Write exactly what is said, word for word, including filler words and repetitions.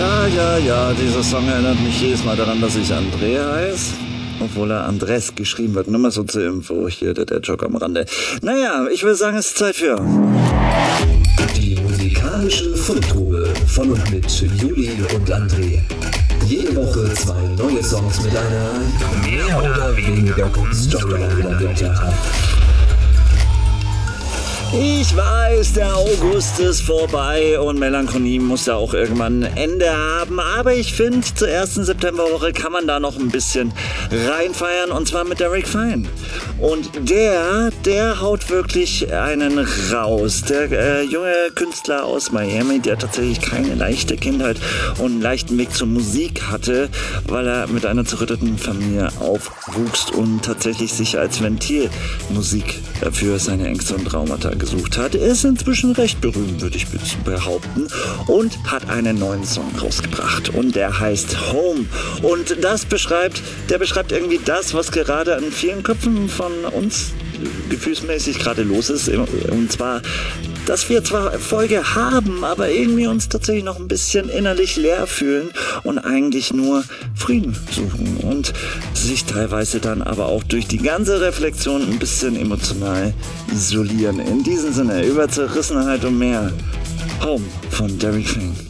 Ja, ja, ja, dieser Song erinnert mich jedes Mal daran, dass ich André heiße. Obwohl er Andres geschrieben wird. Nur mal so zur Info. Hier der, der Joke am Rande. Naja, ich würde sagen, es ist Zeit für... Die musikalische Fundgrube von und mit Juli und André. Jede Woche zwei neue Songs mit einer mehr oder weniger guten Storyline dahinter. Ich weiß, der August ist vorbei und Melancholie muss ja auch irgendwann ein Ende haben, aber ich finde, zur ersten Septemberwoche kann man da noch ein bisschen reinfeiern und zwar mit Derek Fine. Und der, der haut wirklich einen raus. Der äh, junge Künstler aus Miami, der tatsächlich keine leichte Kindheit und einen leichten Weg zur Musik hatte, weil er mit einer zerrütteten Familie aufwuchs und tatsächlich sich als Ventil Musik für seine Ängste und Traumata gesucht hat, ist inzwischen recht berühmt, würde ich behaupten, und hat einen neuen Song rausgebracht und der heißt Home und das beschreibt, der beschreibt irgendwie das, was gerade an vielen Köpfen von uns gefühlsmäßig gerade los ist, und zwar, dass wir zwar Erfolge haben, aber irgendwie uns tatsächlich noch ein bisschen innerlich leer fühlen und eigentlich nur Frieden suchen und sich teilweise dann aber auch durch die ganze Reflexion ein bisschen emotional isolieren. In diesem Sinne, über Zerrissenheit und mehr. Home von Derek Fine.